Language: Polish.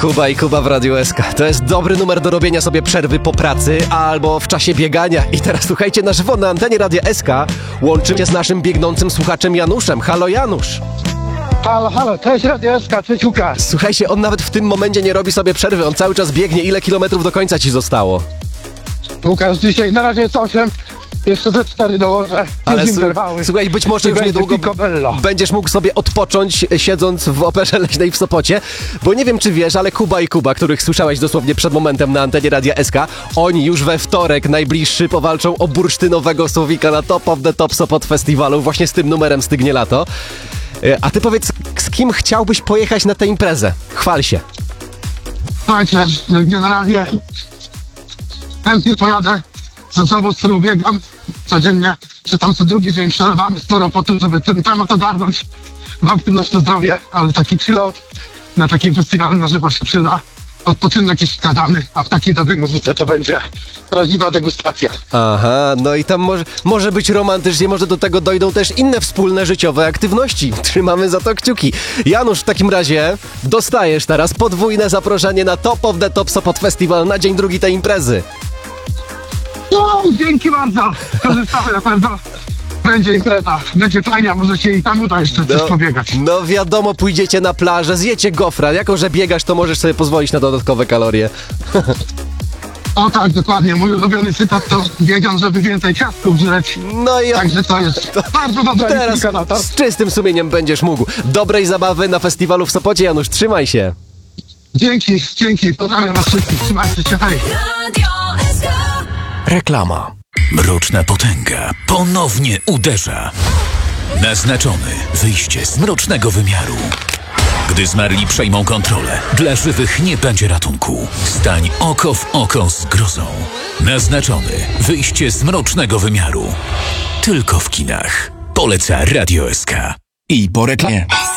Kuba i Kuba w Radiu SK. To jest dobry numer do robienia sobie przerwy po pracy albo w czasie biegania. I teraz słuchajcie, na żywo na antenie Radia SK łączymy się z naszym biegnącym słuchaczem Januszem. Halo Janusz. Halo, cześć Radio SK, cześć Łukasz. Słuchajcie, on nawet w tym momencie nie robi sobie przerwy, on cały czas biegnie. Ile kilometrów do końca ci zostało? Łukasz, dzisiaj na razie jest 8, jeszcze ze 4 dołożę. Ale interwały. słuchaj, być może już niedługo będziesz mógł sobie odpocząć, siedząc w Operze Leśnej w Sopocie, bo nie wiem, czy wiesz, ale Kuba i Kuba, których słyszałeś dosłownie przed momentem na antenie Radia SK, oni już we wtorek najbliższy powalczą o bursztynowego słowika na Top of the Top Sopot Festiwalu, właśnie z tym numerem Stygnie Lato. A ty powiedz, z kim chciałbyś pojechać na tę imprezę? Chwal się. Słuchajcie, generalnie chętnie pojadę z osobą, z którą biegam codziennie, czy tam co drugi dzień przelewamy sporo po tym, żeby ten temat ogarnąć. Mam aktywność na zdrowie, ale taki chillout na takim festiwalu na żywo się przyda. Odpoczynek jest wskazany, a w takiej dobrej muzyce to będzie prawdziwa degustacja. Aha, no i tam może być romantycznie, może do tego dojdą też inne wspólne życiowe aktywności. Trzymamy za to kciuki. Janusz, w takim razie dostajesz teraz podwójne zaproszenie na Top of the Top Sopot Festival na dzień drugi tej imprezy. No, dzięki bardzo. Korzystamy na pewno. Będzie impreza, będzie fajnie, może się i tam uda jeszcze coś pobiegać. No wiadomo, pójdziecie na plażę, zjecie gofra. Jako że biegasz, to możesz sobie pozwolić na dodatkowe kalorie. O tak, dokładnie. Mój ulubiony cytat to: biegam, żeby więcej ciastków żreć. No i Także to jest bardzo dobra teraz na to. z czystym sumieniem będziesz mógł. Dobrej zabawy na festiwalu w Sopocie, Janusz, trzymaj się. Dzięki. Pozdrawiam was wszystkich. Trzymajcie się, hej. Reklama. Mroczna potęga ponownie uderza. Naznaczony wyjście z mrocznego wymiaru. Gdy zmarli przejmą kontrolę, dla żywych nie będzie ratunku. Stań oko w oko z grozą. Naznaczony wyjście z mrocznego wymiaru. Tylko w kinach. Poleca Radio SK. I po reklamie.